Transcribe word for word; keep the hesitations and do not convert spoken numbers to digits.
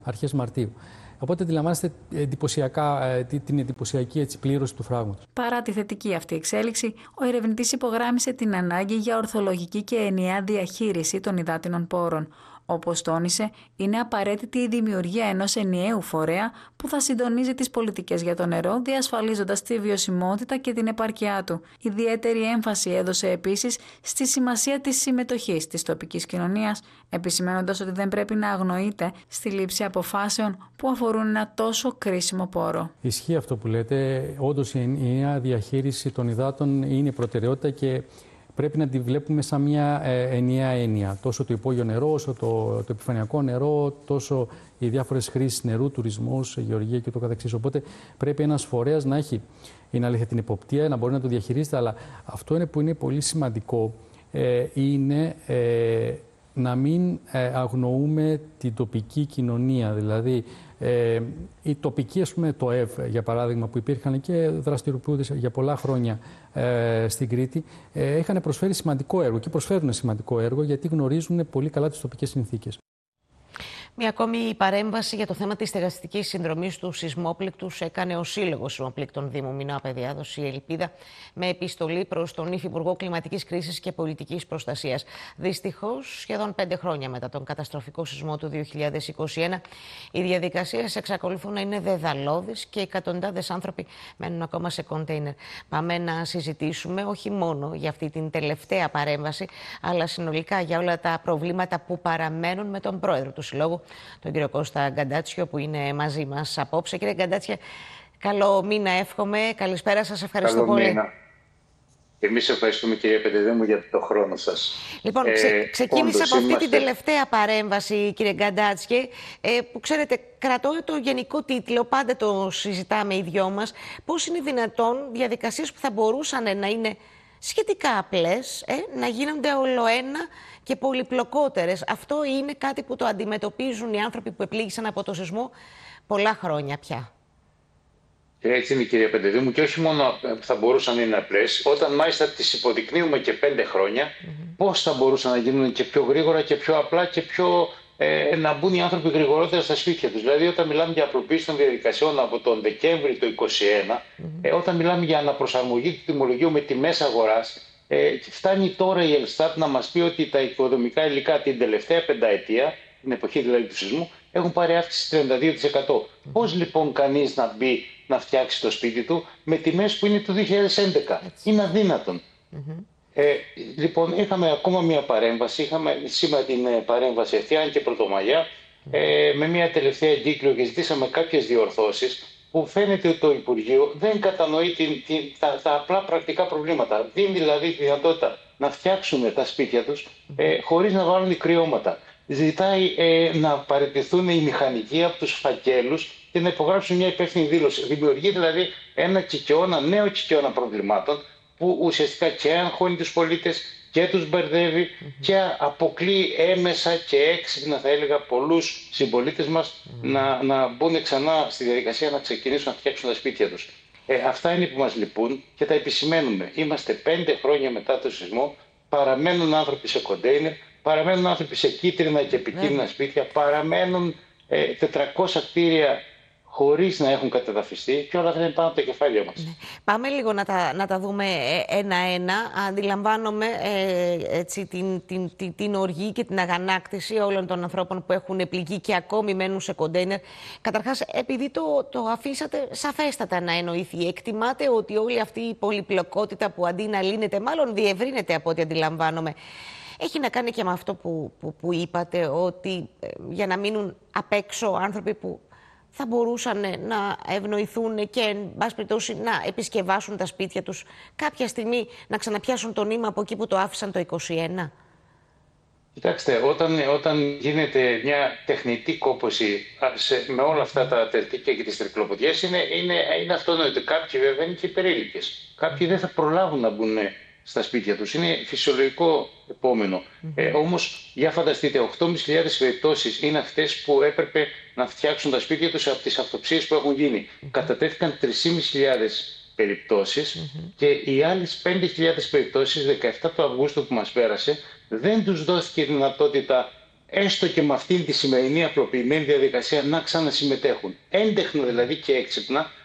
αρχές Μαρτίου. Οπότε αντιλαμβάνεστε εντυπωσιακά, την εντυπωσιακή έτσι, πλήρωση του φράγματος. Παρά τη θετική αυτή εξέλιξη, ο ερευνητής υπογράμμισε την ανάγκη για ορθολογική και ενιαία διαχείριση των υδάτινων πόρων. Όπως τόνισε, είναι απαραίτητη η δημιουργία ενός ενιαίου φορέα που θα συντονίζει τις πολιτικές για το νερό, διασφαλίζοντας τη βιωσιμότητα και την επάρκειά του. Ιδιαίτερη έμφαση έδωσε επίσης στη σημασία της συμμετοχής της τοπικής κοινωνίας, επισημαίνοντας ότι δεν πρέπει να αγνοείται στη λήψη αποφάσεων που αφορούν ένα τόσο κρίσιμο πόρο. Ισχύει αυτό που λέτε. Όντως, η ενιαία διαχείριση των υδάτων είναι προτεραιότητα και πρέπει να τη βλέπουμε σαν μια ε, ενιαία έννοια. Τόσο το υπόγειο νερό, όσο το, το επιφανειακό νερό, τόσο οι διάφορες χρήσεις νερού, τουρισμός, γεωργία και το καθεξής. Οπότε πρέπει ένας φορέας να έχει, είναι αλήθεια, την εποπτεία, να μπορεί να το διαχειρίζεται, αλλά αυτό είναι που είναι πολύ σημαντικό, ε, είναι ε, να μην ε, αγνοούμε την τοπική κοινωνία. Δηλαδή, Ε, οι τοπικοί, ας πούμε, το ΕΒ, για παράδειγμα, που υπήρχαν και δραστηριοποιούνται για πολλά χρόνια ε, στην Κρήτη, ε, είχαν προσφέρει σημαντικό έργο και προσφέρουν σημαντικό έργο γιατί γνωρίζουν πολύ καλά τις τοπικές συνθήκες. Μια ακόμη παρέμβαση για το θέμα της στεγαστικής συνδρομής του σεισμόπληκτους έκανε ο Σύλλογος Σεισμοπλήκτων Δήμου Μινώα, διάδοση Ελπίδα, με επιστολή προς τον Υφυπουργό Κλιματικής Κρίσης και Πολιτικής Προστασίας. Δυστυχώς, σχεδόν πέντε χρόνια μετά τον καταστροφικό σεισμό του δύο χιλιάδες είκοσι ένα, οι διαδικασίες εξακολουθούν να είναι δεδαλώδεις και εκατοντάδες άνθρωποι μένουν ακόμα σε κοντέινερ. Πάμε να συζητήσουμε όχι μόνο για αυτή την τελευταία παρέμβαση, αλλά συνολικά για όλα τα προβλήματα που παραμένουν με τον πρόεδρο του Συλλόγου, τον κύριο Κώστα Γκαντάτσιο, που είναι μαζί μας απόψε. Κύριε Γκαντάτσιο, καλό μήνα εύχομαι. Καλησπέρα σας. Ευχαριστώ καλό πολύ. Μήνα. Εμείς ευχαριστούμε, κύριε Πεντεδέμου, για το χρόνο σας. Λοιπόν, ξε, ε, ξεκίνησα από αυτή είμαστε... την τελευταία παρέμβαση, κύριε Γκαντάτσιο, ε, που ξέρετε, κρατώ το γενικό τίτλο, πάντα το συζητάμε οι δυο μας, πώς είναι δυνατόν διαδικασίες που θα μπορούσαν να είναι σχετικά απλές, ε, να γίνονται ολοένα και πολυπλοκότερες. Αυτό είναι κάτι που το αντιμετωπίζουν οι άνθρωποι που επλήγησαν από το σεισμό πολλά χρόνια πια. Έτσι είναι, κυρία Πεντεδήμου, και όχι μόνο θα μπορούσαν να είναι απλές, όταν μάλιστα τις υποδεικνύουμε και πέντε χρόνια, mm-hmm. πώς θα μπορούσαν να γίνουν και πιο γρήγορα και πιο απλά και πιο, ε, να μπουν οι άνθρωποι γρηγορότερα στα σπίτια τους. Δηλαδή, όταν μιλάμε για απλοποίηση των διαδικασιών από τον Δεκέμβρη του είκοσι ένα, mm-hmm. ε, όταν μιλάμε για αναπροσαρμογή του τιμολογίου με τιμές αγοράς, ε, φτάνει τώρα η Ελστάτ να μας πει ότι τα οικοδομικά υλικά την τελευταία πενταετία, την εποχή δηλαδή του σεισμού, έχουν πάρει αύξηση τριάντα δύο τοις εκατό. Mm-hmm. Πώς λοιπόν κανείς να μπει να φτιάξει το σπίτι του με τιμές που είναι του δύο χιλιάδες έντεκα? Έτσι. Είναι αδύνατον. Mm-hmm. Ε, λοιπόν, είχαμε ακόμα μια παρέμβαση. Είχαμε σήμερα την παρέμβαση αυτή, αν και Πρωτομαγιά, mm-hmm. ε, με μια τελευταία εγκύκλιο και ζητήσαμε κάποιες διορθώσεις που φαίνεται ότι το Υπουργείο δεν κατανοεί την, την, τα, τα απλά πρακτικά προβλήματα. Δίνει δηλαδή τη δυνατότητα να φτιάξουν τα σπίτια τους ε, χωρίς να βάλουν κρυώματα. Ζητάει ε, να παραιτηθούν οι μηχανικοί από τους φακέλους και να υπογράψουν μια υπεύθυνη δήλωση. Δημιουργεί δηλαδή ένα κικαιώνα, νέο κικαιώνα προβλημάτων που ουσιαστικά και αγχώνει τους πολίτες και τους μπερδεύει mm-hmm. και αποκλείει έμεσα και έξυπνα, θα έλεγα, πολλούς συμπολίτες μας mm-hmm. να, να μπουν ξανά στη διαδικασία να ξεκινήσουν να φτιάξουν τα σπίτια τους. Ε, αυτά είναι που μας λυπούν και τα επισημαίνουμε. Είμαστε πέντε χρόνια μετά το σεισμό, παραμένουν άνθρωποι σε κοντέινερ, παραμένουν άνθρωποι σε κίτρινα και επικίνδυνα yeah. σπίτια, παραμένουν ε, τετρακόσια κτίρια χωρίς να έχουν κατεδαφιστεί και όλα αυτά είναι πάνω από τα κεφάλια μας. Ναι. Πάμε λίγο να τα, να τα δούμε ένα-ένα. Αντιλαμβάνομαι ε, έτσι, την, την, την, την οργή και την αγανάκτηση όλων των ανθρώπων που έχουν πληγεί και ακόμη μένουν σε κοντέινερ. Καταρχάς, επειδή το, το αφήσατε σαφέστατα να εννοηθεί, εκτιμάτε ότι όλη αυτή η πολυπλοκότητα που αντί να λύνεται, μάλλον διευρύνεται από ό,τι αντιλαμβάνομαι, έχει να κάνει και με αυτό που, που, που είπατε, ότι ε, για να μείνουν απ' έξω άνθρωποι που θα μπορούσαν να ευνοηθούν και, εν πάση περιπτώσει, να επισκευάσουν τα σπίτια τους κάποια στιγμή, να ξαναπιάσουν το νήμα από εκεί που το άφησαν το είκοσι ένα. Κοιτάξτε, όταν, όταν γίνεται μια τεχνητή κόπωση σε, με όλα αυτά τα τερτίκια και τις τρικλοποδιές, είναι, είναι, είναι αυτονόητο. Κάποιοι βέβαια είναι και υπερήλικες. Κάποιοι δεν θα προλάβουν να μπουν στα σπίτια τους. Είναι φυσιολογικό επόμενο. Mm-hmm. Ε, όμως, για φανταστείτε, οκτώ χιλιάδες πεντακόσιες περιπτώσεις είναι αυτές που έπρεπε να φτιάξουν τα σπίτια τους από τις αυτοψίες που έχουν γίνει. Mm-hmm. Κατατέθηκαν τρεις χιλιάδες πεντακόσιες περιπτώσεις mm-hmm. και οι άλλες πέντε χιλιάδες περιπτώσεις, δεκαεφτά του Αυγούστου που μας πέρασε, δεν τους δόθηκε η δυνατότητα έστω και με αυτήν τη σημερινή απλοποιημένη διαδικασία, να ξανασυμμετέχουν. Έντεχνα δηλαδή και έξυπνα,